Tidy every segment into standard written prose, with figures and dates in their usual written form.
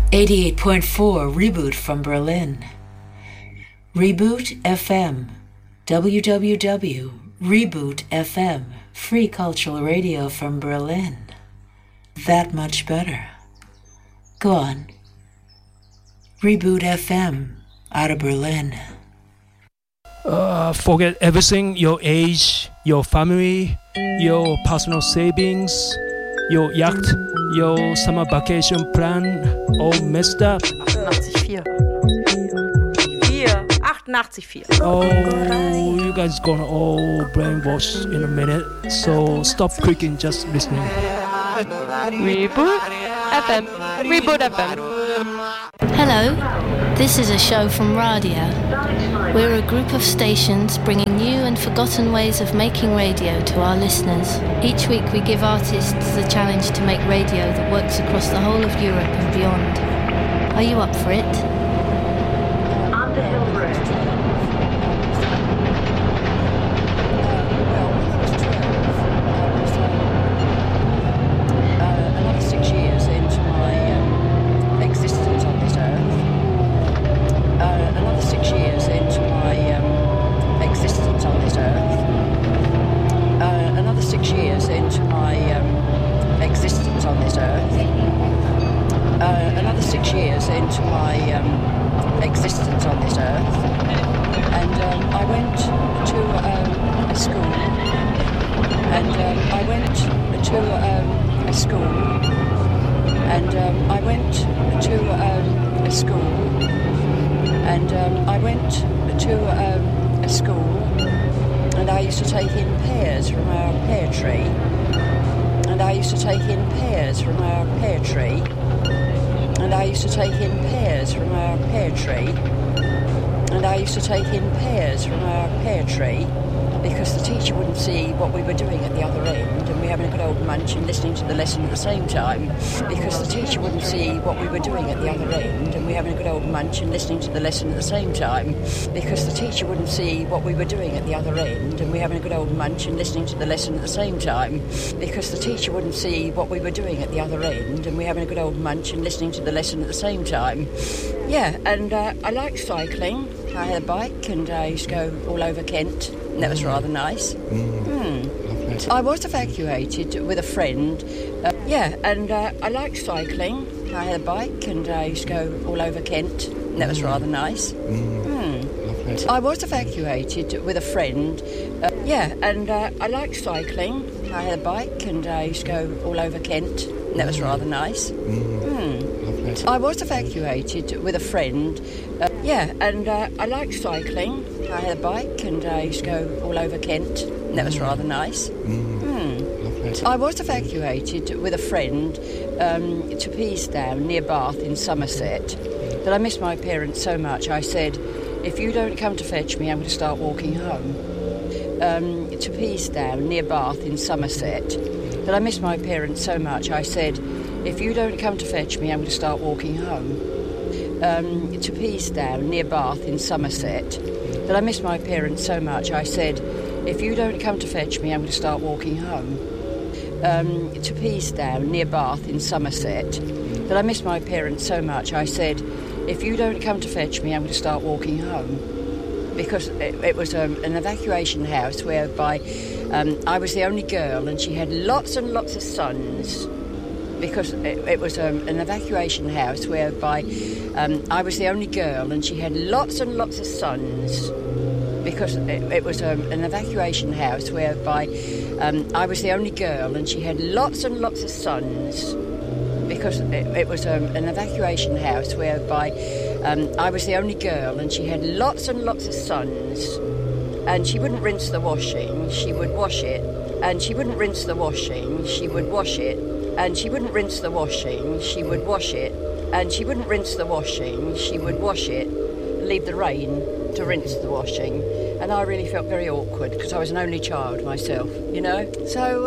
88.4 Reboot from Berlin. Reboot FM. www.Reboot FM. Free cultural radio from Berlin. That much better. Go on. Reboot FM out of Berlin. Forget everything, your age, your family, your personal savings, your yacht, your summer vacation plan, all messed up. 88,4. 88,4. Oh, you guys gonna all brainwash in a minute, so stop clicking, just listening. Reboot FM. Reboot FM. Hello, this is a show from Radia. We're a group of stations bringing new and forgotten ways of making radio to our listeners. Each week we give artists the challenge to make radio that works across the whole of Europe and beyond. Are you up for it? Because the teacher wouldn't see what we were doing at the other end, and we're having a good old munch and listening to the lesson at the same time. Because the teacher wouldn't see what we were doing at the other end, and we're having a good old munch and listening to the lesson at the same time. Because the teacher wouldn't see what we were doing at the other end, and we're having a good old munch and listening to the lesson at the same time. Because the teacher wouldn't see what we were doing at the other end, and we're having a good old munch and listening to the lesson at the same time. Yeah, and I like cycling. I had a bike and I used to go all over Kent. And that was rather nice. I was evacuated with a friend. I like cycling. I had a bike and I used to go all over Kent. And that was rather nice. I was evacuated with a friend. I like cycling. I had a bike and I used to go all over Kent. And that was rather nice. I was evacuated with a friend. I like cycling. I had a bike and I used to go all over Kent. And that was rather nice. I was evacuated with a friend to Peasdown near Bath in Somerset. But I missed my parents so much, I said, if you don't come to fetch me, I'm going to start walking home. To Peasdown near Bath in Somerset. But I missed my parents so much, I said, if you don't come to fetch me, I'm going to start walking home. To Peasdown near Bath in Somerset. But I missed my parents so much, I said, if you don't come to fetch me, I'm going to start walking home. To Peasdown near Bath in Somerset. But I missed my parents so much, I said, if you don't come to fetch me, I'm going to start walking home. Because it was an evacuation house whereby I was the only girl and she had lots and lots of sons. Because it was an evacuation house whereby I was the only girl and she had lots and lots of sons. Because it was an evacuation house whereby I was the only girl and she had lots and lots of sons. Because it was an evacuation house whereby I was the only girl and she had lots and lots of sons. And she wouldn't rinse the washing, she would wash it. And she wouldn't rinse the washing, she would wash it. And she wouldn't rinse the washing, she would wash it. And she wouldn't rinse the washing, she would wash it. Leave the rain to rinse the washing. And I really felt very awkward because I was an only child myself, you know. So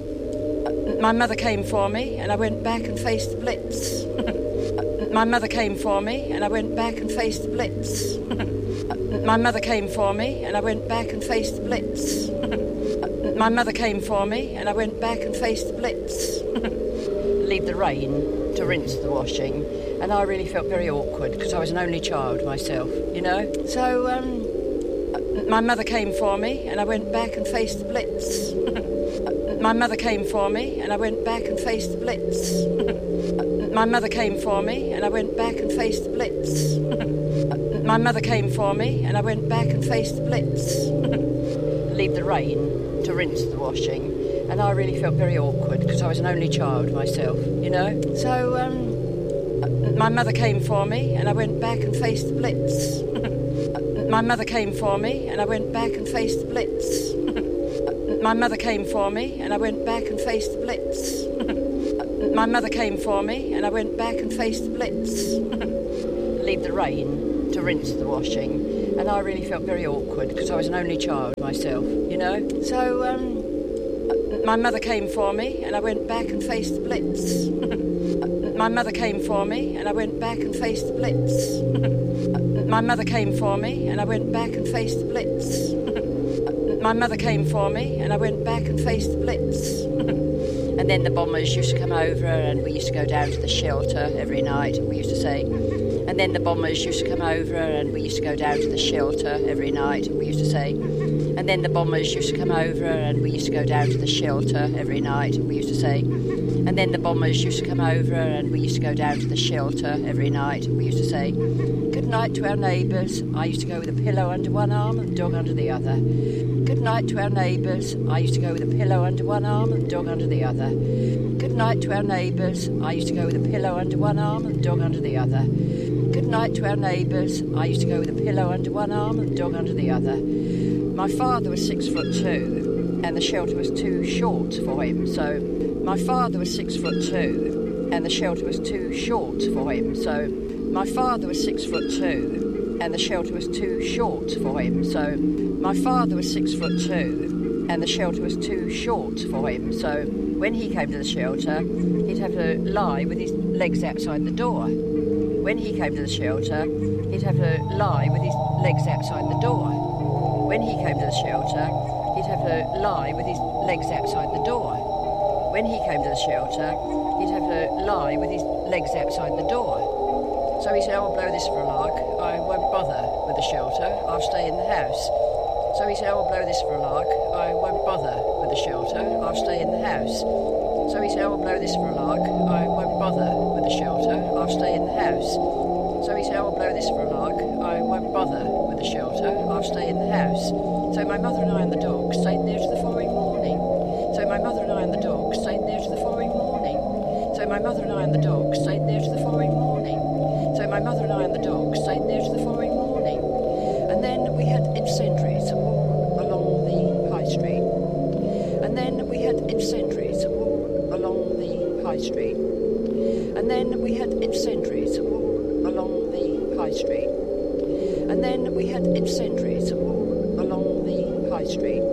my mother came for me and I went back and faced the Blitz. My mother came for me and I went back and faced the Blitz. My mother came for me and I went back and faced the Blitz. My mother came for me and I went back and faced the Blitz. Leave the rain to rinse the washing, and I really felt very awkward because I was an only child myself, you know. So my mother came for me, and I went back and faced the blitz. My mother came for me, and I went back and faced the blitz. My mother came for me, and I went back and faced the blitz. My mother came for me, and I went back and faced the blitz. Leave the rain to rinse the washing, and I really felt very awkward because I was an only child myself, you know. So my mother came for me, and I went back and faced the blitz. My mother came for me, and I went back and faced the blitz. My mother came for me, and I went back and faced the blitz. My mother came for me, and I went back and faced the blitz. Leave the rain to rinse the washing, and I really felt very awkward because I was an only child myself, you know. So my mother came for me, and I went back and faced the blitz. My mother came for me, and I went back and faced the blitz. My mother came for me, and I went back and faced the blitz. My mother came for me, and I went back and faced the blitz. And then the bombers used to come over, and we used to go down to the shelter every night, and we used to say, and then the bombers used to come over, and we used to go down to the shelter every night, and we used to say, and then the bombers used to come over, and we used to go down to the shelter every night, and we used to say, and then the bombers used to come over, and we used to go down to the shelter every night, and we used to say, good night to our neighbours. I used to go with a pillow under one arm and a dog under the other. Good night to our neighbours. I used to go with a pillow under one arm and a dog under the other. Good night to our neighbours. I used to go with a pillow under one arm and a dog under the other. Good night to our neighbours. I used to go with a pillow under one arm and a dog under the other. My father was 6'2", and the shelter was too short for him. So my father was 6'2", and the shelter was too short for him. So my father was 6'2", and the shelter was too short for him. So my father was 6'2", and the shelter was too short for him. So when he came to the shelter, he'd have to lie with his legs outside the door. When he came to the shelter, he'd have to lie with his legs outside the door. When he came to the shelter, he'd have to lie with his legs outside the door. When he came to the shelter, he'd have to lie with his legs outside the door. So he said, I'll blow this for a lark. I won't bother with the shelter. I'll stay in the house. So he said, I'll blow this for a lark. I won't bother with the shelter. I'll stay in the house. So he said, I'll blow this for a lark. I won't bother with the shelter. I'll stay in the house. So he said, I'll blow this for a lark. I won't bother with the shelter. I'll stay in the house. So my mother and I and the dog stayed there to the following morning. So my mother and I and the dog stayed there to the following morning. So my mother and I and the dog stayed there to the following morning. So my mother and I and the dog stayed there to the following morning. And then we had incendiaries all along the high street. And then we had incendiaries all along the high street. And then we had incendiaries all along the high street. And then we had incendiaries all along the high street.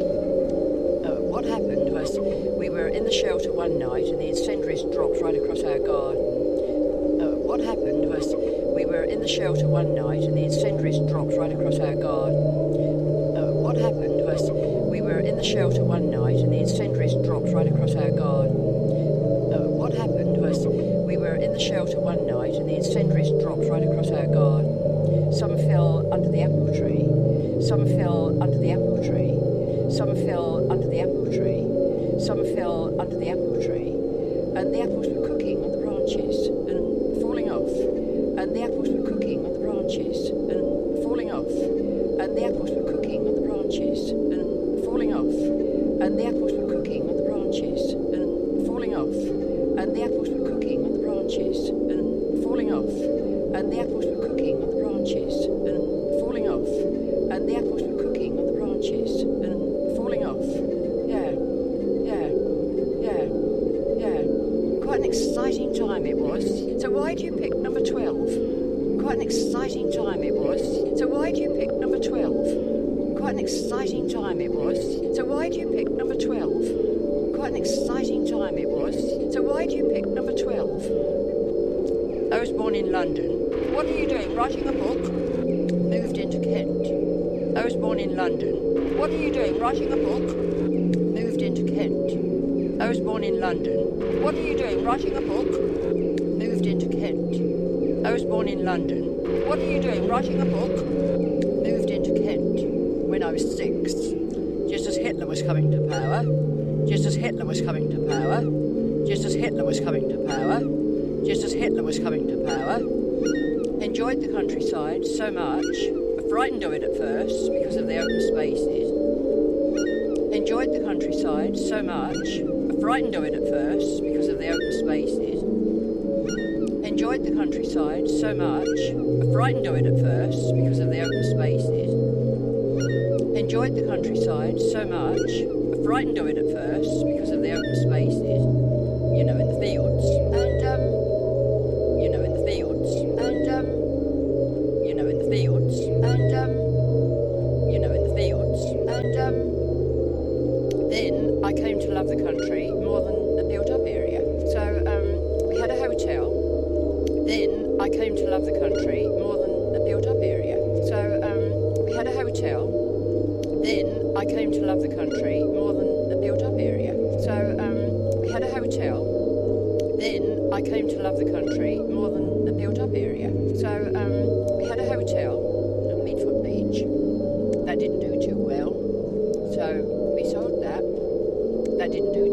What happened was we were in the shelter one night and the incendiaries dropped right across our garden. What happened was we were in the shelter one night and the incendiaries dropped right across our garden. What happened was we were in the shelter one night and the incendiaries dropped right across our garden. What happened was we were in the shelter one night and the incendiaries dropped right across our garden. Some fell under the apple tree. Some fell under the apple tree. Some fell under the apple tree. Some fell under the apple tree. And the apples were cooking on the branches and falling off. And the apples were cooking on the branches and falling off. And the apples were cooking on the branches and falling off. And the apples were cooking on the branches and falling off. And the apples were cooking on the branches and falling off. And the apples were cooking on the branches and falling off. And the apples were cooking on the branches and falling off. Yeah. Quite an exciting time it was. So why do you pick number 12? Quite an exciting time it was. So why do you pick number 12? Quite an exciting time it was. So why do you pick number 12? Quite an exciting time it was. So why do you pick number 12? I was born in London. What are you doing? Writing a book? Moved into Kent. I was born in London. What are you doing? Writing a book? Moved into Kent. I was born in London. What are you doing? Writing a book? I was born in London. What are you doing? Writing a book? Moved into Kent when I was 6, just as Hitler was coming to power. Just as Hitler was coming to power. Just as Hitler was coming to power. Just as Hitler was coming to power. Enjoyed the countryside so much, were frightened of it at first because of the open spaces. Enjoyed the countryside so much, were frightened of it at first because of the open spaces. Enjoyed the countryside so much, were frightened of it at first because of the open spaces. Enjoyed the countryside so much, were frightened of it at first because of the open spaces. You know, in the fields. And, you know, in the fields. And, you know, in the fields. And, you know, in the fields. And, then I came to love the country more than the built-up area. So, we had a hotel. Then I came to love the country more than the built-up area. So, we had a hotel. Then I came to love the country more than the built-up area. So, we had a hotel. Then I came to love the country more than the built-up area. So, we had a hotel at Meadfoot Beach. That didn't do too well. So, we sold that. That didn't do